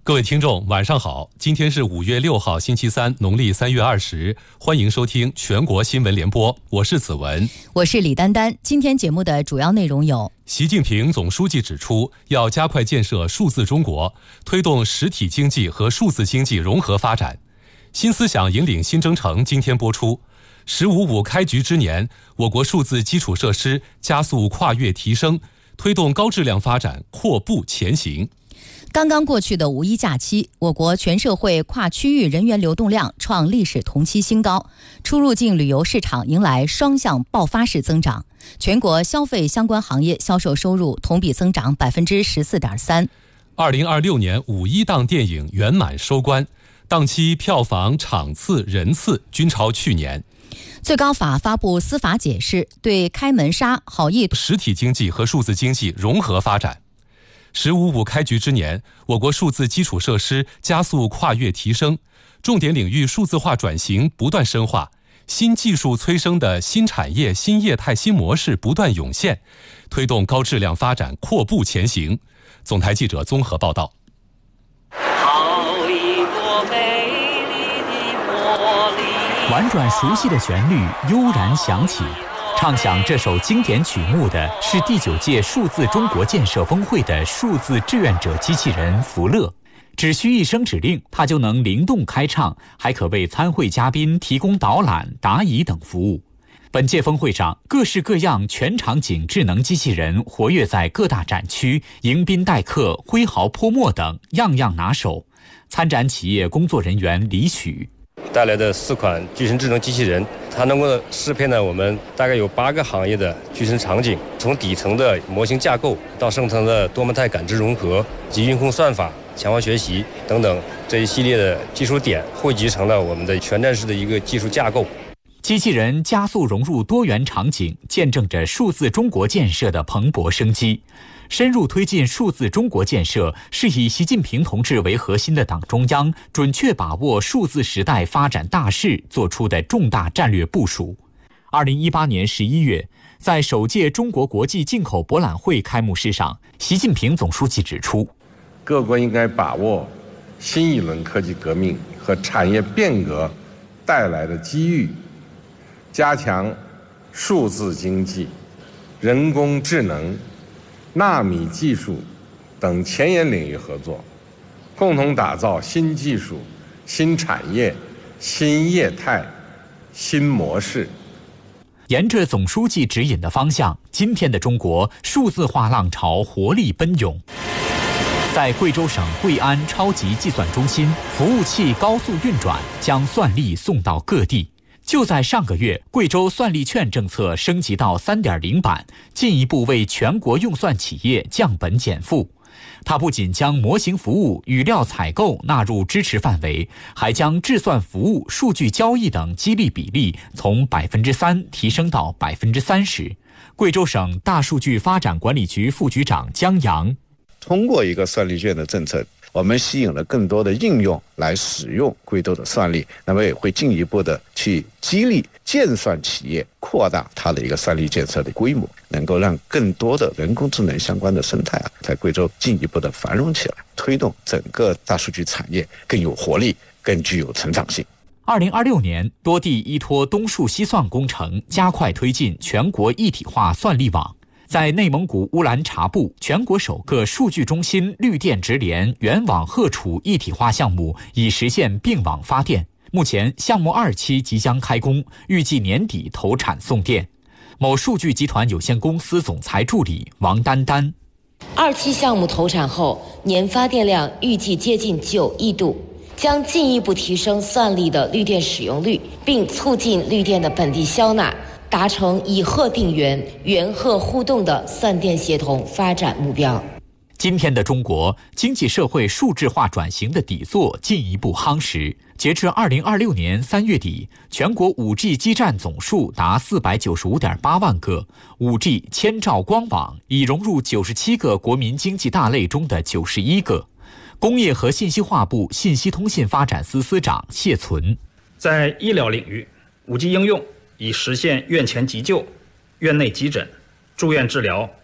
各位听众晚上好，今天是5月6号星期三，农历3月20，欢迎收听全国新闻联播，我是子文， 我是李丹丹。今天节目的主要内容有： 习近平总书记指出，要加快建设数字中国，推动实体经济和数字经济融合发展。新思想引领新征程今天播出。“15+5”开局之年，我国数字基础设施加速跨越提升，推动高质量发展阔步前行。 刚刚过去的五一假期，我国全社会跨区域人员流动量创历史同期新高，出入境旅游市场迎来双向爆发式增长，全国消费相关行业销售收入同比增长14.3%。 2026年五一档电影圆满收官，档期票房、场次、人次均超去年。 最高法发布司法解释，对开门杀好意实体经济和数字经济融合发展。“15+5”开局之年，我国数字基础设施加速跨越提升，重点领域数字化转型不断深化，新技术催生的新产业、新业态、新模式不断涌现，推动高质量发展阔步前行。总台记者综合报道。 婉转熟悉的旋律悠然响起，唱响这首经典曲目的是第9届数字中国建设峰会的数字志愿者机器人福乐，只需一声指令，它就能灵动开唱，还可为参会嘉宾提供导览、答疑等服务。本届峰会上，各式各样全场景智能机器人活跃在各大展区，迎宾待客、挥毫泼墨等，样样拿手。参展企业工作人员李许带来的4款具身智能机器人，它能够适配呢我们大概有8个行业的具身场景，从底层的模型架构到上层的多模态感知融合及运控算法、强化学习等等这一系列的技术点汇集成了我们的全站式的一个技术架构。 机器人加速融入多元场景，见证着数字中国建设的蓬勃生机。深入推进数字中国建设，是以习近平同志为核心的党中央准确把握数字时代发展大势做出的重大战略部署。2018年11月，在首届中国国际进口博览会开幕式上，习近平总书记指出， 各国应该把握新一轮科技革命和产业变革带来的机遇，加强数字经济、人工智能、纳米技术等前沿领域合作，共同打造新技术、新产业、新业态、新模式。 沿着总书记指引的方向，今天的中国数字化浪潮活力奔涌。在贵州省贵安超级计算中心，服务器高速运转，将算力送到各地。就在上个月，贵州算力券政策升级到3.0版，进一步为全国用算企业降本减负。它不仅将模型服务、语料采购纳入支持范围，还将制算服务、数据交易等激励比例从3%提升到30%。贵州省大数据发展管理局副局长江阳， 通过一个算力券的政策，我们吸引了更多的应用来使用贵州的算力，那么也会进一步的去激励建算企业扩大它的一个算力建设的规模，能够让更多的人工智能相关的生态在贵州进一步的繁荣起来，推动整个大数据产业更有活力、更具有成长性。 2026年，多地依托东数西算工程，加快推进全国一体化算力网。在内蒙古乌兰察布，全国首个数据中心绿电直连原网荷储一体化项目已实现并网发电。目前项目2期即将开工，预计年底投产送电。某数据集团有限公司总裁助理王丹丹 ，2期项目投产后，年发电量预计接近9亿度，将进一步提升算力的绿电使用率，并促进绿电的本地消纳，达成以荷定源、源荷互动的算电协同发展目标。 今天的中国经济社会数字化转型的底座进一步夯实。截至2026年3月底，全国 5G 基站总数达495.8万个， 5G 千兆光网已融入97个国民经济大类中的91个。工业和信息化部信息通信发展司司长谢存， 在医疗领域，5G 应用已实现院前急救、院内急诊、住院治疗、